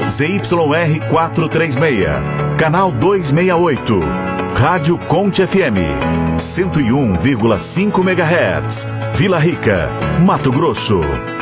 ZYR 436, canal 268, Rádio Conte FM, 101,5 MHz, Vila Rica, Mato Grosso.